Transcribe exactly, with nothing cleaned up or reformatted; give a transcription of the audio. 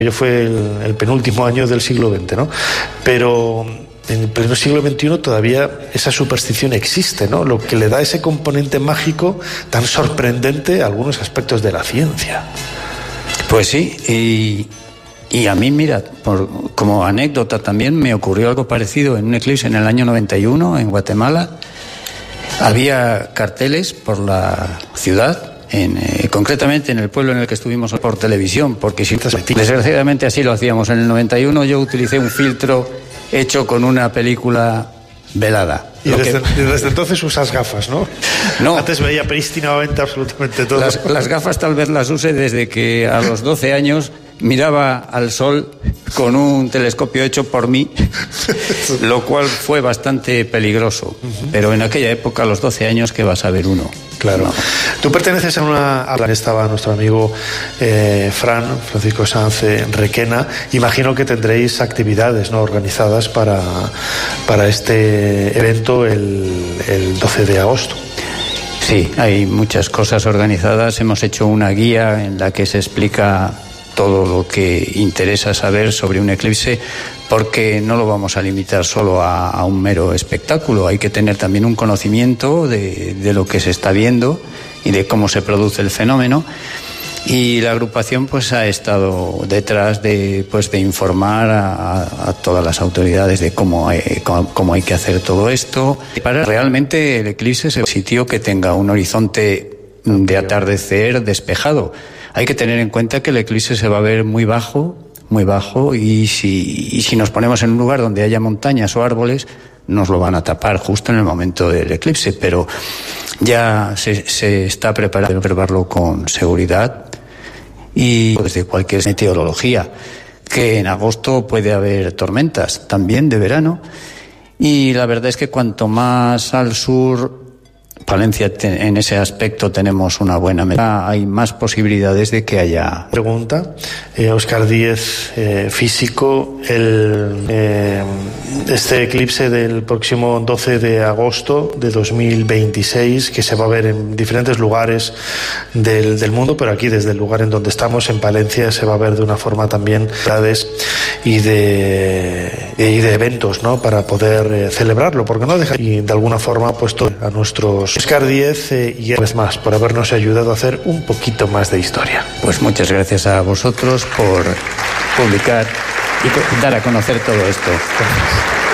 Fue el, el penúltimo año del siglo veinte, ¿no? Pero en el pleno siglo veintiuno todavía esa superstición existe, ¿no? Lo que le da ese componente mágico tan sorprendente a algunos aspectos de la ciencia. Pues sí, y, y a mí, mira, por, como anécdota también me ocurrió algo parecido en un eclipse en el año noventa y uno en Guatemala. Había carteles por la ciudad. En, eh, concretamente en el pueblo en el que estuvimos por televisión, porque si, desgraciadamente así lo hacíamos. En el noventa y uno yo utilicé un filtro hecho con una película velada. Y desde, que... desde entonces usas gafas, ¿no? No. Antes veía prístinamente absolutamente todo. Las, las gafas tal vez las use desde que a los doce años miraba al sol con un telescopio hecho por mí, lo cual fue bastante peligroso. Uh-huh. Pero en aquella época, a los doce años, ¿qué vas a ver uno? Claro. No. Tú perteneces a una... Estaba nuestro amigo eh, Fran, Francisco Sanz Requena. Imagino que tendréis actividades, ¿no?, organizadas para, para este evento el, el doce de agosto. Sí, hay muchas cosas organizadas. Hemos hecho una guía en la que se explica todo lo que interesa saber sobre un eclipse, porque no lo vamos a limitar solo a, a un mero espectáculo. Hay que tener también un conocimiento de, de lo que se está viendo y de cómo se produce el fenómeno. Y la agrupación pues ha estado detrás de, pues, de informar a, a todas las autoridades de cómo hay, cómo, cómo hay que hacer todo esto. Para realmente el eclipse es un sitio que tenga un horizonte de atardecer despejado. Hay que tener en cuenta que el eclipse se va a ver muy bajo, muy bajo, y si, y si nos ponemos en un lugar donde haya montañas o árboles, nos lo van a tapar justo en el momento del eclipse, pero ya se, se está preparando para observarlo con seguridad y desde cualquier meteorología, que en agosto puede haber tormentas también de verano, y la verdad es que cuanto más al sur Palencia, en ese aspecto tenemos una buena meta. Hay más posibilidades de que haya... Pregunta, eh, Óscar Díez, eh, físico, el, eh, este eclipse del próximo doce de agosto de dos mil veintiséis, que se va a ver en diferentes lugares del, del mundo, pero aquí desde el lugar en donde estamos, en Palencia, se va a ver de una forma también y de, y de eventos, ¿no?, para poder eh, celebrarlo, porque no deja y de alguna forma puesto a nuestros... Óscar Díez, eh, y una vez más por habernos ayudado a hacer un poquito más de historia. Pues muchas gracias a vosotros por publicar y dar a conocer todo esto. Gracias.